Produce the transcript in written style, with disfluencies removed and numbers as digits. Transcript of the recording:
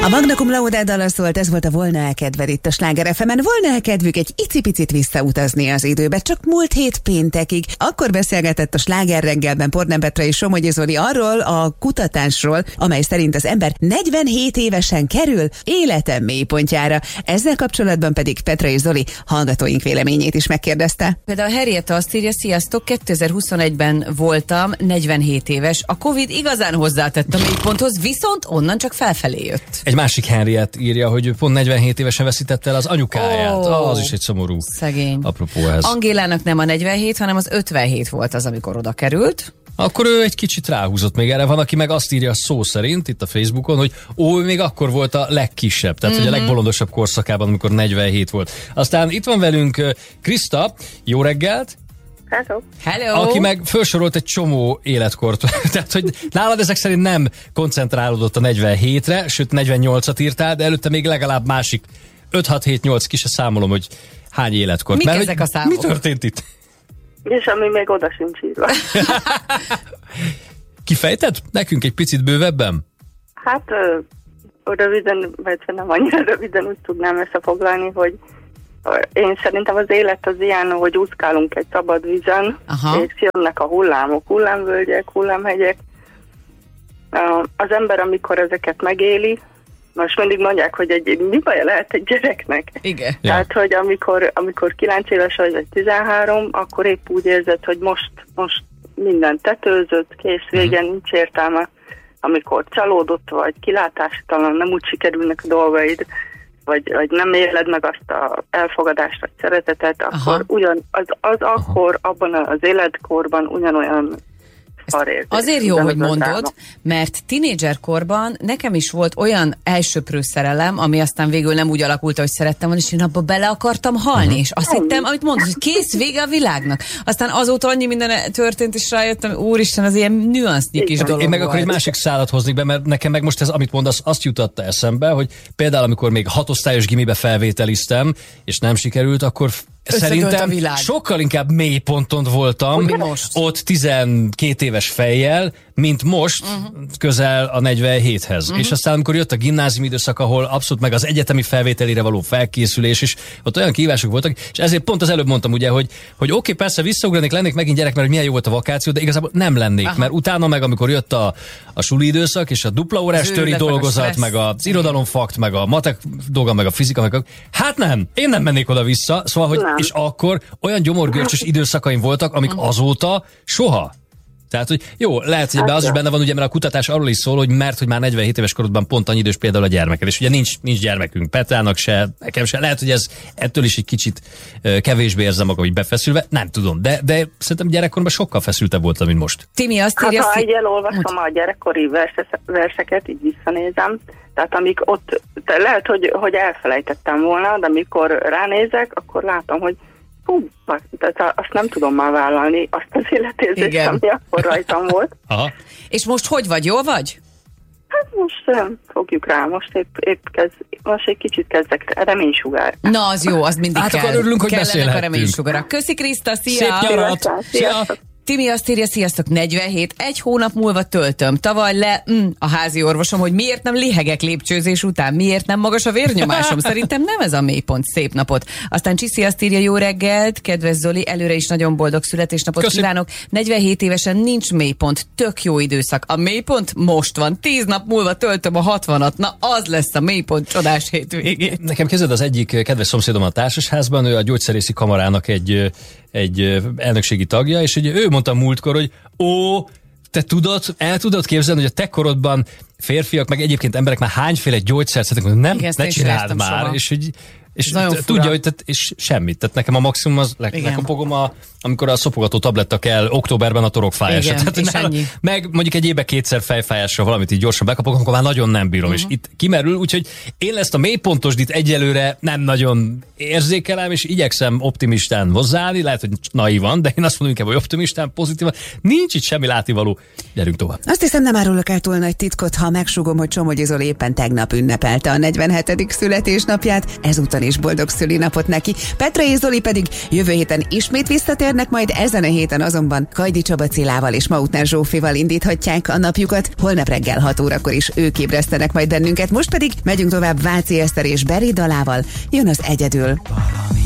A Magna Cum Laude dala szólt, ez volt a Volna-e kedved itt a Sláger FM-en. Volna-e kedvük egy icipicit visszautazni az időbe, csak múlt hét péntekig. Akkor beszélgetett a Sláger reggelben Pornem Petra és Somogyi Zoli arról a kutatásról, amely szerint az ember 47 évesen kerül élete mélypontjára. Ezzel kapcsolatban pedig Petra és Zoli hallgatóink véleményét is megkérdezte. Például Henrietta azt írja, sziasztok, 2021-ben voltam 47 éves. A Covid igazán hozzátett a mélyponthoz, viszont onnan csak felfelé jött. Egy másik Henriett írja, hogy pont 47 évesen veszítette el az anyukáját. Az is egy szomorú szegény. Apropó ehhez. Angélának nem a 47, hanem az 57 volt az, amikor oda került. Akkor ő egy kicsit ráhúzott még erre. Van, aki meg azt írja szó szerint itt a Facebookon, hogy ő még akkor volt a legkisebb, tehát hogy a legbolondosabb korszakában, amikor 47 volt. Aztán itt van velünk Kriszta, jó reggelt! Hello. Aki meg felsorolt egy csomó életkort. Tehát, hogy nálad ezek szerint nem koncentrálódott a 47-re, sőt 48-at írtál, de előtte még legalább másik 5-6-7-8 ki se számolom, hogy hány életkort. Mik ezek a számok? Mi történt itt? És ami még oda sincs írva. Kifejted nekünk egy picit bővebben? Hát röviden, vagy nem annyira röviden úgy tudnám összefoglalni, hogy én szerintem az élet az ilyen, hogy úszkálunk egy szabad vízen, és jönnek a hullámok, hullámvölgyek, hullámhegyek. Az ember, amikor ezeket megéli, most mindig mondják, hogy mi baja lehet egy gyereknek? Igen. Tehát, hogy amikor 9 éves vagy 13, akkor épp úgy érzed, hogy most minden tetőzött, kész, vége, nincs értelme. Amikor csalódott vagy, kilátástalan, nem úgy sikerülnek a dolgaid, vagy nem éled meg azt az elfogadást, vagy szeretetet, akkor akkor abban az életkorban ugyanolyan azért jó, hogy mondod, mert tinédzserkorban nekem is volt olyan elsöprő szerelem, ami aztán végül nem úgy alakult, ahogy szerettem volna, és én abba bele akartam halni, és azt hittem, amit mondod, hogy kész, vége a világnak. Aztán azóta annyi minden történt, és rájöttem, úristen, az ilyen nüansznyi kis dolog. Én meg akkor egy másik szálat hoznék be, mert nekem meg most ez, amit mondasz, azt jutatta eszembe, hogy például amikor még 6 osztályos gimibe felvételiztem, és nem sikerült, akkor szerintem sokkal inkább mélyponton voltam, ott 12 éves fejjel, mint most közel a 47-hez. És aztán amikor jött a gimnázium időszak, ahol abszolút meg az egyetemi felvételére való felkészülés, és ott olyan kihívások voltak, és ezért pont az előbb mondtam ugye, hogy oké, persze visszaugranék, lennék megint gyerek, mert hogy milyen jó volt a vakáció, de igazából nem lennék, mert utána meg amikor jött a suli időszak, és a dupla órás töri dolgozat, meg az irodalomfakt, meg a matek dolga, meg a fizika, meg hát nem, én nem mennék oda vissza, szóval, hogy és akkor olyan gyomorgörcsös időszakaim voltak, amik azóta soha. Tehát, hogy jó, lehet, hogy az is benne van, ugye, mert a kutatás arról is szól, hogy hogy már 47 éves korodban pont annyi idős például a gyermeked, és ugye nincs gyermekünk, Petrának se, nekem se, lehet, hogy ez ettől is egy kicsit kevésbé érzem magam, hogy befeszülve, nem tudom, de szerintem gyerekkorban sokkal feszültebb voltam, mint most. Timi azt írja, ha így elolvasom a gyerekkori verseket, így visszanézem, tehát amik ott, lehet, hogy elfelejtettem volna, de amikor ránézek, akkor látom, hogy tehát azt nem tudom már vállalni, azt az életérzést, ami akkor rajtam volt. Aha. És most hogy vagy? Jól vagy? Hát most fogjuk rá, most most egy kicsit kezdek reménysugár. Na, az jó, az mindig hát kell. akkor örülünk, hogy beszélhettünk. A reménysugarak. Köszi, Kriszta, szia! Szép nyarat! Szia! Timi azt írja, sziasztok, 47, egy hónap múlva töltöm. Tavaly a házi orvosom, hogy miért nem lihegek lépcsőzés után, miért nem magas a vérnyomásom. Szerintem nem ez a mélypont. Szép napot. Aztán Csiszi azt írja, jó reggelt, kedves Zoli, előre is nagyon boldog születésnapot kívánok. 47 évesen nincs mélypont, tök jó időszak. A mélypont most van, 10 nap múlva töltöm a 60-at. Na, az lesz a mélypont csodás hétvégén. Nekem kezded az egyik kedves szomszédom a társasházban, ő a gyógyszerészi kamarának egy elnökségi tagja, és ugye ő mondta múltkor, hogy te el tudod képzelni, hogy a te korodban férfiak, meg egyébként emberek már hányféle gyógyszert szeretnek, nem, igen, ne csináld már, soha. És tudja, hogy és semmit. Tehát nekem a maximum az lekopogom, amikor a szopogató tabletta kell októberben a torokfájásra. Meg mondjuk egy évben 2-szer fejfájásra valamit így gyorsan bekapogom, akkor már nagyon nem bírom. És itt kimerül, úgyhogy én ezt a mélypontosdit egyelőre nem nagyon érzékelem, és igyekszem optimistán hozzáállni, lehet, hogy naivan, de én azt mondom inkább, hogy optimistán, pozitívan. Nincs itt semmi látnivaló. Gyerünk tovább. Azt hiszem, nem árulok el túl nagy titkot, ha megsugom, hogy Somogyi Zoli éppen tegnap ünnepelte a 47. születésnapját. Ezúttal és boldog szülinapot neki. Petra és Zoli pedig jövő héten ismét visszatérnek, majd ezen a héten azonban Kajdi Csaba Cilával és Mautner Zsófival indíthatják a napjukat. Holnap reggel 6 órakor is ők ébresztenek majd bennünket. Most pedig megyünk tovább Váci Eszter és Beri dalával. Jön az Egyedül.